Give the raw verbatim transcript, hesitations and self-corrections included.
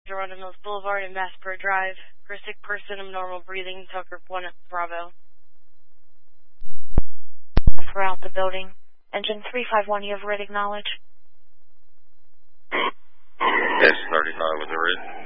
Geronimo Mills Boulevard and Masspur Drive. For a sick person of normal breathing, Tucker one at Bravo. Throughout the building. Engine three five one, you have red acknowledge. S thirty-five with the red.